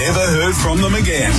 never heard from them again.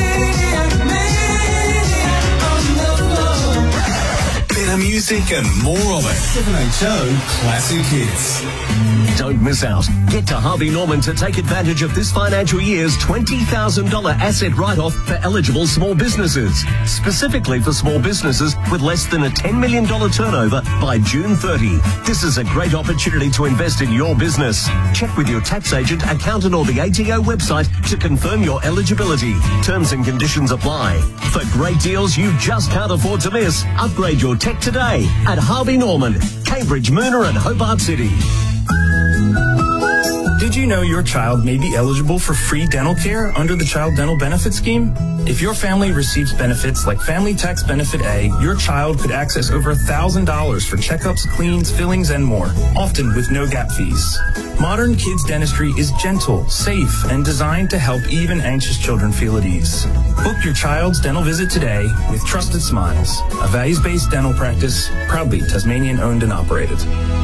Better music and more of it. 7HO Classic Hits. Don't miss out. Get to Harvey Norman to take advantage of this financial year's $20,000 asset write-off for eligible small businesses. Specifically for small businesses with less than a $10 million turnover by June 30. This is a great opportunity to invest in your business. Check with your tax agent, accountant or the ATO website to confirm your eligibility. Terms and conditions apply. For great deals you just can't afford to miss, upgrade your tech today at Harvey Norman, Cambridge, Moona and Hobart City. Did you know your child may be eligible for free dental care under the Child Dental Benefit Scheme? If your family receives benefits like Family Tax Benefit A, your child could access over $1,000 for checkups, cleans, fillings, and more, often with no gap fees. Modern kids dentistry is gentle, safe, and designed to help even anxious children feel at ease. Book your child's dental visit today with Trusted Smiles, a values-based dental practice, proudly Tasmanian-owned and operated.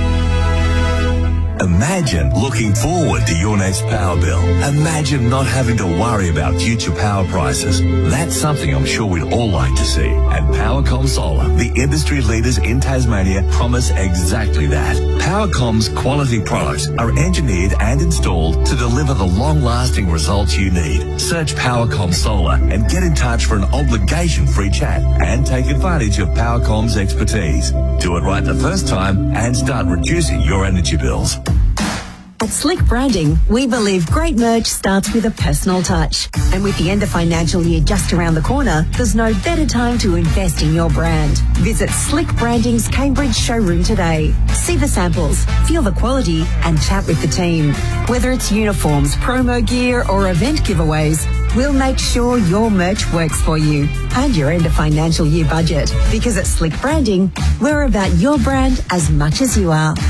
Imagine looking forward to your next power bill. Imagine not having to worry about future power prices. That's something I'm sure we'd all like to see. And Powercom Solar, the industry leaders in Tasmania, promise exactly that. Powercom's quality products are engineered and installed to deliver the long-lasting results you need. Search Powercom Solar and get in touch for an obligation-free chat and take advantage of Powercom's expertise. Do it right the first time and start reducing your energy bills. At Slick Branding, we believe great merch starts with a personal touch. And with the end of financial year just around the corner, there's no better time to invest in your brand. Visit Slick Branding's Cambridge showroom today. See the samples, feel the quality, and chat with the team. Whether it's uniforms, promo gear, or event giveaways, we'll make sure your merch works for you and your end of financial year budget. Because at Slick Branding, we're about your brand as much as you are.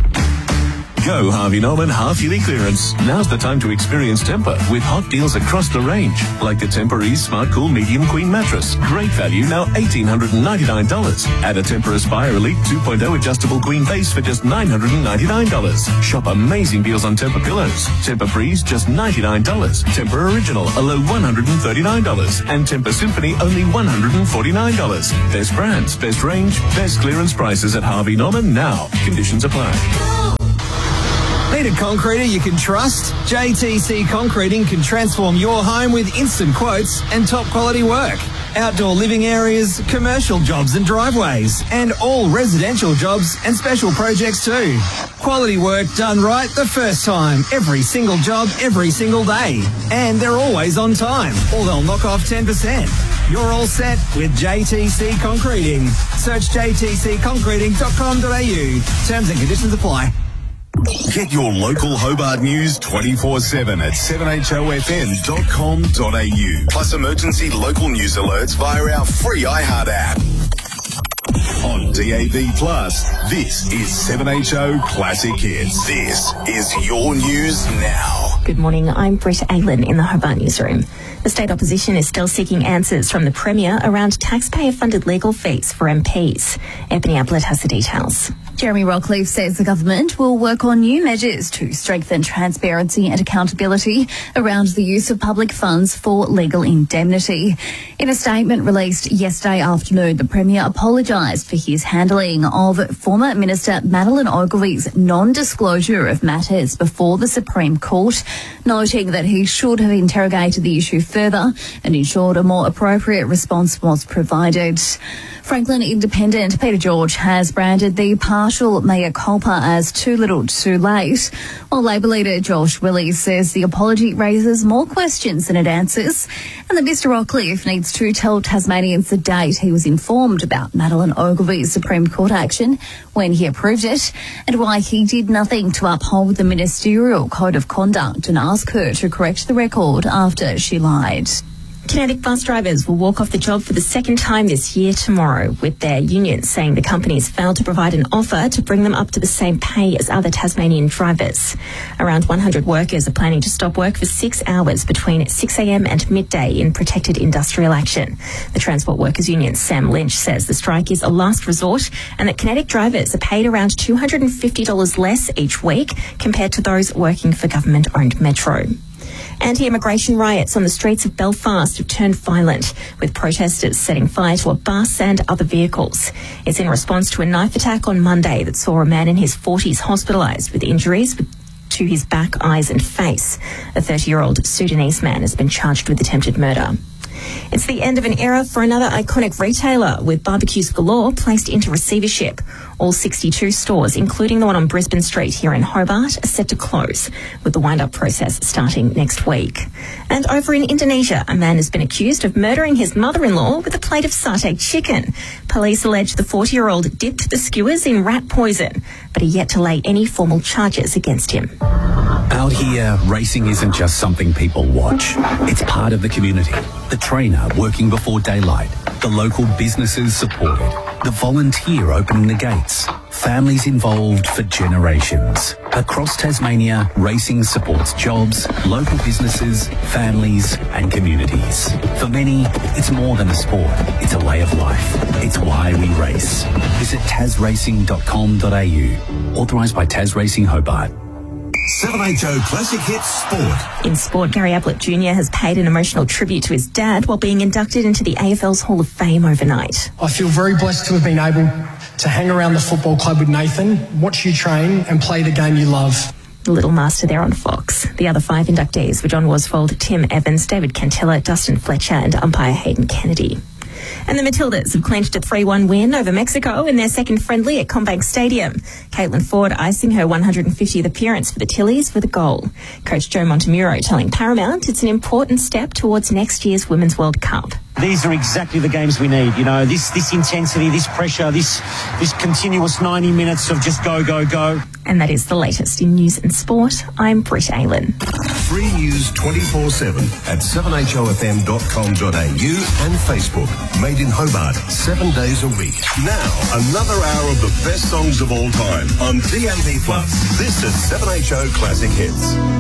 Go Harvey Norman half-yearly clearance. Now's the time to experience Tempur with hot deals across the range. Like the Tempur Ease Smart Cool Medium Queen Mattress. Great value, now $1,899. Add a Tempur Aspire Elite 2.0 Adjustable Queen Base for just $999. Shop amazing deals on Tempur Pillows. Tempur Breeze, just $99. Tempur Original, a low $139. And Tempur Symphony, only $149. Best brands, best range, best clearance prices at Harvey Norman now. Conditions apply. Need a concreter you can trust? JTC Concreting can transform your home with instant quotes and top quality work. Outdoor living areas, commercial jobs and driveways, and all residential jobs and special projects too. Quality work done right the first time. Every single job, every single day. And they're always on time, or they'll knock off 10%. You're all set with JTC Concreting. Search jtcconcreting.com.au. Terms and conditions apply. Get your local Hobart news 24/7 at 7hofm.com.au. Plus emergency local news alerts via our free iHeart app. On DAB+, this is 7HO Classic Hits. This is your news now. Good morning, I'm Britt Aylan in the Hobart newsroom. The state opposition is still seeking answers from the Premier around taxpayer-funded legal fees for MPs. Ebony Ablett has the details. Jeremy Rockcliffe says the government will work on new measures to strengthen transparency and accountability around the use of public funds for legal indemnity. In a statement released yesterday afternoon, the Premier apologised for his handling of former Minister Madeleine Ogilvy's non-disclosure of matters before the Supreme Court, noting that he should have interrogated the issue further and ensured a more appropriate response was provided. Franklin Independent Peter George has branded the partial mea culpa as too little too late, while Labor leader Josh Willis says the apology raises more questions than it answers, and that Mr Rockcliffe needs to tell Tasmanians the date he was informed about Madeleine Ogilvy's Supreme Court action, when he approved it, and why he did nothing to uphold the ministerial code of conduct and ask her to correct the record after she lied. Kinetic bus drivers will walk off the job for the second time this year tomorrow, with their unions saying the companies failed to provide an offer to bring them up to the same pay as other Tasmanian drivers. Around 100 workers are planning to stop work for 6 hours between 6 a.m. and midday in protected industrial action. The Transport Workers Union, Sam Lynch, says the strike is a last resort and that Kinetic drivers are paid around $250 less each week compared to those working for government-owned Metro. Anti-immigration riots on the streets of Belfast have turned violent, with protesters setting fire to a bus and other vehicles. It's in response to a knife attack on Monday that saw a man in his 40s hospitalised with injuries to his back, eyes and face. A 30-year-old Sudanese man has been charged with attempted murder. It's the end of an era for another iconic retailer, with Barbecues Galore placed into receivership. All 62 stores, including the one on Brisbane Street here in Hobart, are set to close, with the wind-up process starting next week. And over in Indonesia, a man has been accused of murdering his mother-in-law with a plate of satay chicken. Police allege the 40-year-old dipped the skewers in rat poison, but are yet to lay any formal charges against him. Out here, racing isn't just something people watch. It's part of the community. The trainer working before daylight, the local businesses supported, the volunteer opening the gates, families involved for generations. Across Tasmania, racing supports jobs, local businesses, families and communities. For many, it's more than a sport. It's a way of life. It's why we race. Visit tasracing.com.au. Authorised by Tas Racing Hobart. 7HO Classic Hits Sport. In sport, Gary Ablett Jr. has paid an emotional tribute to his dad while being inducted into the AFL's Hall of Fame overnight. I feel very blessed to have been able to hang around the football club with Nathan, watch you train and play the game you love. The Little Master there on Fox. The other 5 inductees were John Worsfold, Tim Evans, David Cantilla, Dustin Fletcher and umpire Hayden Kennedy. And the Matildas have clinched a 3-1 win over Mexico in their second friendly at CommBank Stadium. Caitlin Ford icing her 150th appearance for the Tillies with a goal. Coach Joe Montemuro telling Paramount it's an important step towards next year's Women's World Cup. These are exactly the games we need. You know, this intensity, this pressure, this continuous 90 minutes of just go, go, go. And that is the latest in news and sport. I'm Britt Aylen. Free news 24/7 at 7hofm.com.au and Facebook. Made in Hobart 7 days a week. Now, another hour of the best songs of all time on DAB+. This is 7HO Classic Hits.